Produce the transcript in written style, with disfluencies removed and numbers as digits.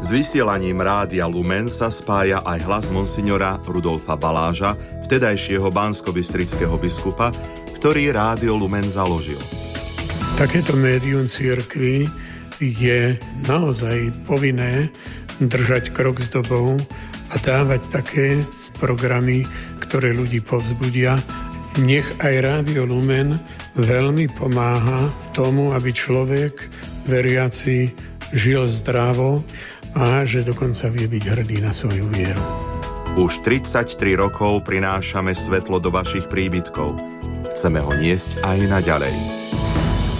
S vysielaním Rádia Lumen sa spája aj hlas monsignora Rudolfa Baláža, vtedajšieho banskobystrického biskupa, ktorý Rádio Lumen založil. Takéto médium cirkvi je naozaj povinné držať krok s dobou a dávať také programy, ktoré ľudí povzbudia. Nech aj Rádio Lumen veľmi pomáha tomu, aby človek veriaci žil zdravo a že dokonca vie byť hrdý na svoju vieru. Už 33 rokov prinášame svetlo do vašich príbytkov. Chceme ho niesť aj naďalej.